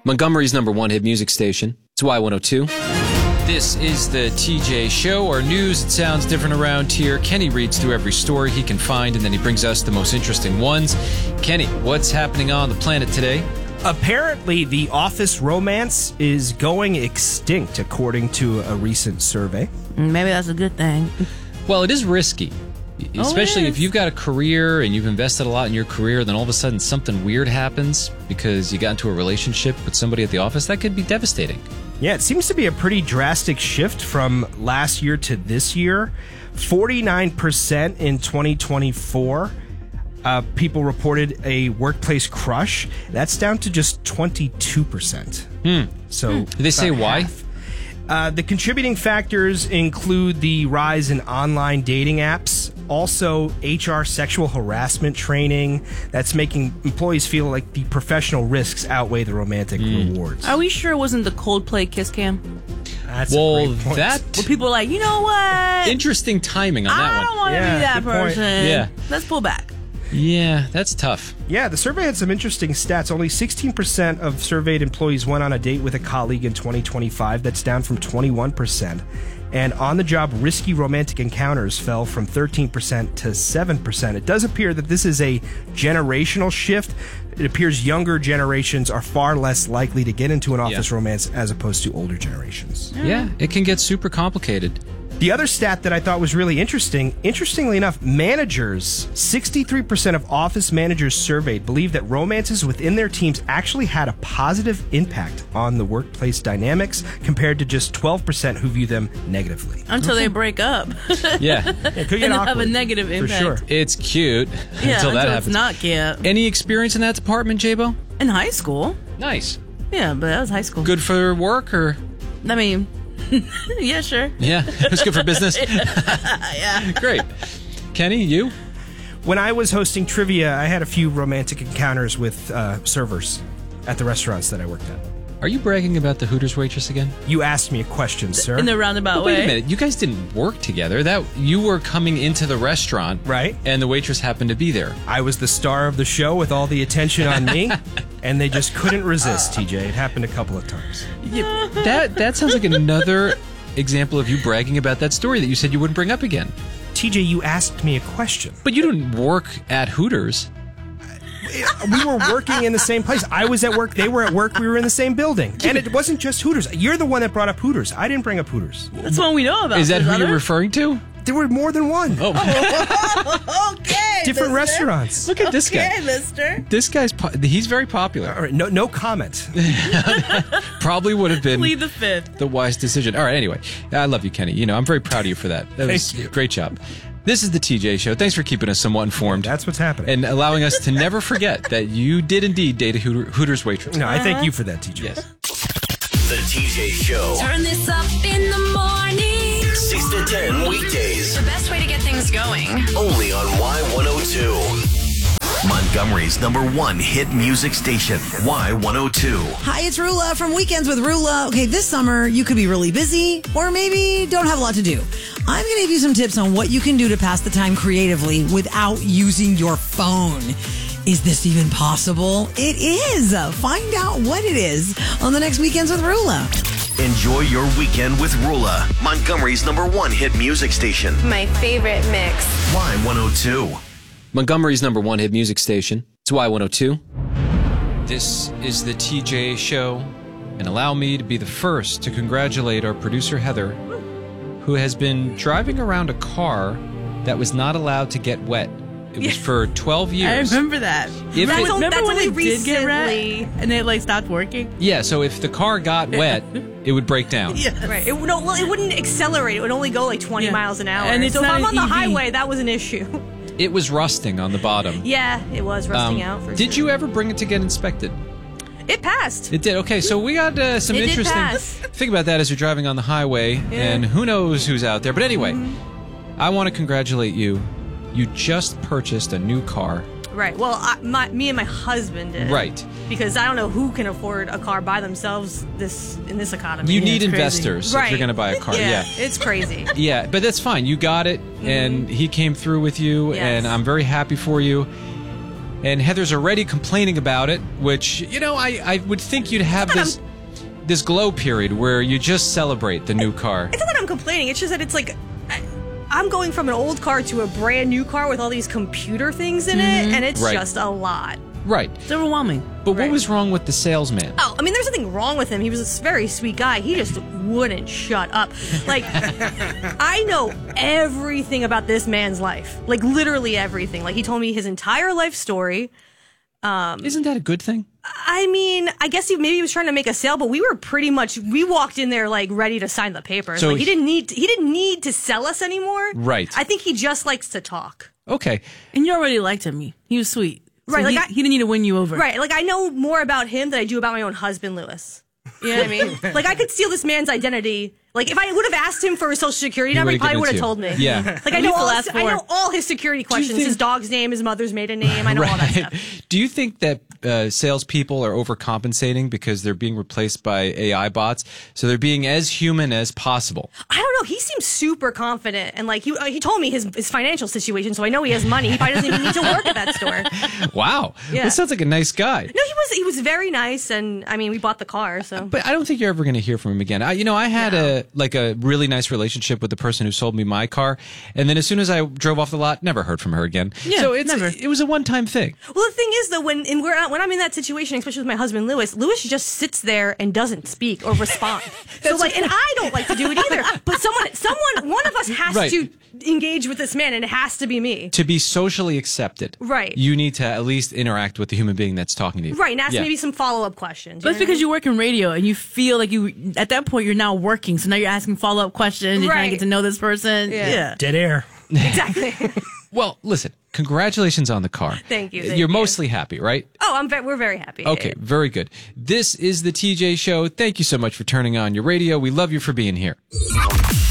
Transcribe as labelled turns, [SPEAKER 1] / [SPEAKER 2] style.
[SPEAKER 1] Montgomery's #1 hit music station. It's Y102. This is the TJ Show. Our news, it sounds different around here. Kenny reads through every story he can find, and then he brings us the most interesting ones. Kenny, what's happening on the planet today?
[SPEAKER 2] Apparently, the office romance is going extinct, according to a recent survey.
[SPEAKER 3] Maybe that's a good thing.
[SPEAKER 1] Well, it is risky. Especially if you've got a career and you've invested a lot in your career, then all of a sudden something weird happens because you got into a relationship with somebody at the office. That could be devastating.
[SPEAKER 2] Yeah, it seems to be a pretty drastic shift from last year to this year. 49% in 2024. People reported a workplace crush. That's down to just 22%. So
[SPEAKER 1] Did they say why?
[SPEAKER 2] half. The contributing factors include the rise in online dating apps, also HR sexual harassment training that's making employees feel like the professional risks outweigh the romantic rewards.
[SPEAKER 3] Are we sure it wasn't the Coldplay kiss cam?
[SPEAKER 2] That's a
[SPEAKER 1] Well,
[SPEAKER 2] great point.
[SPEAKER 1] that
[SPEAKER 3] Where people are like, you know what?
[SPEAKER 1] interesting timing on
[SPEAKER 3] I
[SPEAKER 1] that
[SPEAKER 3] don't
[SPEAKER 1] one.
[SPEAKER 3] want to
[SPEAKER 2] Yeah,
[SPEAKER 3] be that
[SPEAKER 2] good point.
[SPEAKER 3] person.
[SPEAKER 1] Yeah.
[SPEAKER 3] Let's pull back.
[SPEAKER 1] Yeah, that's tough.
[SPEAKER 2] Yeah, the survey had some interesting stats. Only 16% of surveyed employees went on a date with a colleague in 2025. That's down from 21%. And on-the-job risky romantic encounters fell from 13% to 7%. It does appear that this is a generational shift. It appears younger generations are far less likely to get into an office romance as opposed to older generations.
[SPEAKER 1] Yeah, it can get super complicated.
[SPEAKER 2] The other stat that I thought was really interestingly enough, managers, 63% of office managers surveyed believe that romances within their teams actually had a positive impact on the workplace dynamics compared to just 12% who view them negatively.
[SPEAKER 3] Until they break up.
[SPEAKER 1] Yeah,
[SPEAKER 2] It could get
[SPEAKER 3] And it'll have
[SPEAKER 2] awkward,
[SPEAKER 3] a negative
[SPEAKER 2] for
[SPEAKER 3] impact.
[SPEAKER 2] sure.
[SPEAKER 1] it's cute
[SPEAKER 3] Yeah,
[SPEAKER 1] until that
[SPEAKER 3] it's
[SPEAKER 1] happens.
[SPEAKER 3] not cute.
[SPEAKER 1] Any experience in that department, J-Bo?
[SPEAKER 3] In high school.
[SPEAKER 1] Nice.
[SPEAKER 3] Yeah, but that was high school.
[SPEAKER 1] Good for work or...
[SPEAKER 3] I mean, yeah, sure.
[SPEAKER 1] Yeah, it was good for business.
[SPEAKER 3] Yeah.
[SPEAKER 1] Great. Kenny, you?
[SPEAKER 2] When I was hosting trivia, I had a few romantic encounters with servers at the restaurants that I worked at.
[SPEAKER 1] Are you bragging about the Hooters waitress again?
[SPEAKER 2] You asked me a question, sir.
[SPEAKER 3] In the roundabout
[SPEAKER 1] Wait
[SPEAKER 3] way.
[SPEAKER 1] a minute. You guys didn't work together. That you were coming into the restaurant,
[SPEAKER 2] Right.
[SPEAKER 1] And the waitress happened to be there.
[SPEAKER 2] I was the star of the show with all the attention on me, and they just couldn't resist, TJ. It happened a couple of times.
[SPEAKER 1] That sounds like another example of you bragging about that story that you said you wouldn't bring up again.
[SPEAKER 2] TJ, you asked me a question.
[SPEAKER 1] But you didn't work at Hooters.
[SPEAKER 2] We were working in the same place. I was at work. They were at work. We were in the same building. And it wasn't just Hooters. You're the one that brought up Hooters. I didn't bring up Hooters.
[SPEAKER 3] That's one we know about.
[SPEAKER 1] Is that
[SPEAKER 3] There's
[SPEAKER 1] who you're
[SPEAKER 3] other-
[SPEAKER 1] referring to?
[SPEAKER 2] There were more than one.
[SPEAKER 1] Oh,
[SPEAKER 3] Okay.
[SPEAKER 2] Different
[SPEAKER 3] mister.
[SPEAKER 2] restaurants.
[SPEAKER 1] look at this
[SPEAKER 3] Okay,
[SPEAKER 1] guy.
[SPEAKER 3] mister.
[SPEAKER 1] This guy's he's very popular.
[SPEAKER 2] All right, no comment.
[SPEAKER 1] Probably would have been
[SPEAKER 3] Plead the fifth.
[SPEAKER 1] the wise decision. All right, anyway. I love you, Kenny. You know, I'm very proud of you for that. That was
[SPEAKER 2] Thank you.
[SPEAKER 1] a great job. This is the TJ Show. Thanks for keeping us somewhat informed.
[SPEAKER 2] That's what's happening.
[SPEAKER 1] And allowing us to never forget that you did indeed date a Hooters waitress.
[SPEAKER 2] No, I thank you for that, TJ.
[SPEAKER 1] Yes.
[SPEAKER 4] The TJ Show.
[SPEAKER 5] Turn this up in the morning.
[SPEAKER 4] 6 to 10 weekdays.
[SPEAKER 5] The best way to get things going.
[SPEAKER 4] Only on Y102. Montgomery's #1 hit music station. Y102.
[SPEAKER 6] Hi, it's Rula from Weekends with Rula. Okay, this summer you could be really busy or maybe don't have a lot to do. I'm going to give you some tips on what you can do to pass the time creatively without using your phone. Is this even possible? It is. Find out what it is on the next Weekends with Rula.
[SPEAKER 4] Enjoy your weekend with Rula. Montgomery's #1 hit music station.
[SPEAKER 7] My favorite mix.
[SPEAKER 4] Y102.
[SPEAKER 1] Montgomery's #1 hit music station. It's Y102. This is the TJ Show. And allow me to be the first to congratulate our producer, Heather, who has been driving around a car that was not allowed to get wet. It was for 12
[SPEAKER 3] I
[SPEAKER 1] years.
[SPEAKER 3] remember that.
[SPEAKER 1] If it-
[SPEAKER 3] Remember when
[SPEAKER 7] only
[SPEAKER 3] it did get red
[SPEAKER 7] recently.
[SPEAKER 3] and it like stopped working?
[SPEAKER 1] Yeah, so if the car got wet, it would break down.
[SPEAKER 7] Right. It wouldn't accelerate. It would only go like 20
[SPEAKER 3] Yeah.
[SPEAKER 7] miles an hour.
[SPEAKER 3] And it's
[SPEAKER 7] so if
[SPEAKER 3] not
[SPEAKER 7] I'm on
[SPEAKER 3] an
[SPEAKER 7] the
[SPEAKER 3] EV.
[SPEAKER 7] highway, that was an issue.
[SPEAKER 1] It was rusting on the bottom.
[SPEAKER 7] Yeah, it was rusting out. For
[SPEAKER 1] Did
[SPEAKER 7] sure.
[SPEAKER 1] you ever bring it to get inspected?
[SPEAKER 7] It passed.
[SPEAKER 1] It did. Okay, so we got some
[SPEAKER 7] It did
[SPEAKER 1] interesting.
[SPEAKER 7] pass.
[SPEAKER 1] Think about that as you're driving on the highway, and who knows who's out there. But anyway, I want to congratulate you. You just purchased a new car.
[SPEAKER 7] Right. Well, me and my husband did.
[SPEAKER 1] Right.
[SPEAKER 7] Because I don't know who can afford a car by themselves in this economy.
[SPEAKER 1] You need
[SPEAKER 3] it's crazy.
[SPEAKER 1] investors if you're going to buy a car. Yeah.
[SPEAKER 7] It's crazy.
[SPEAKER 1] Yeah, but that's fine. You got it, and he came through with you,
[SPEAKER 7] Yes.
[SPEAKER 1] and I'm very happy for you. And Heather's already complaining about it, which, I would think you'd have this glow period where you just celebrate the new car.
[SPEAKER 7] It's not that I'm complaining. It's just that it's like I'm going from an old car to a brand new car with all these computer things in it, and it's just a lot.
[SPEAKER 1] Right.
[SPEAKER 3] It's overwhelming.
[SPEAKER 1] But what was wrong with the salesman?
[SPEAKER 7] Oh, I mean, there's nothing wrong with him. He was a very sweet guy. He just wouldn't shut up. Like, I know everything about this man's life. Like, literally everything. Like, he told me his entire life story.
[SPEAKER 1] Isn't that a good thing?
[SPEAKER 7] I mean, I guess maybe he was trying to make a sale, but we walked in there like ready to sign the papers.
[SPEAKER 1] So
[SPEAKER 7] like, he didn't need to sell us anymore.
[SPEAKER 1] Right.
[SPEAKER 7] I think he just likes to talk.
[SPEAKER 1] Okay.
[SPEAKER 3] And you already liked him. He was sweet. So
[SPEAKER 7] Right, like
[SPEAKER 3] he didn't need to win you over.
[SPEAKER 7] Right, like I know more about him than I do about my own husband, Lewis. You know what I mean? Like I could steal this man's identity. Like if I would have asked him for his social security number, he probably would have told me.
[SPEAKER 1] Yeah.
[SPEAKER 7] Like I know all his security questions. His dog's name, his mother's maiden name. I know all that stuff.
[SPEAKER 1] Do you think that salespeople are overcompensating because they're being replaced by AI bots? So they're being as human as possible.
[SPEAKER 7] I don't know. He seems super confident, and like he told me his financial situation, so I know he has money. He probably doesn't even need to work at that store.
[SPEAKER 1] Wow.
[SPEAKER 7] Yeah.
[SPEAKER 1] That sounds like a nice guy.
[SPEAKER 7] No, he was very nice, and I mean, we bought the car, so.
[SPEAKER 1] But I don't think you're ever going to hear from him again. I had a really nice relationship with the person who sold me my car, and then as soon as I drove off the lot, never heard from her again.
[SPEAKER 3] Yeah,
[SPEAKER 1] so
[SPEAKER 3] never.
[SPEAKER 1] It was a one-time thing.
[SPEAKER 7] Well, the thing is, though, when I'm in that situation, especially with my husband Lewis just sits there and doesn't speak or respond. So like, and I don't like to do it either. But one of us has to engage with this man, and it has to be me.
[SPEAKER 1] To be socially accepted,
[SPEAKER 7] right?
[SPEAKER 1] You need to at least interact with the human being that's talking to you,
[SPEAKER 7] right? And ask maybe some follow-up questions.
[SPEAKER 3] But it's because you work in radio and you feel like at that point you're now working, so now you're asking follow-up questions. You're trying to get to know this person. Yeah.
[SPEAKER 2] Dead air.
[SPEAKER 7] Exactly.
[SPEAKER 1] Well, listen. Congratulations on the car.
[SPEAKER 7] Thank you.
[SPEAKER 1] You're mostly happy, right?
[SPEAKER 7] Oh, we're very happy.
[SPEAKER 1] Okay, very good. This is the TJ Show. Thank you so much for turning on your radio. We love you for being here.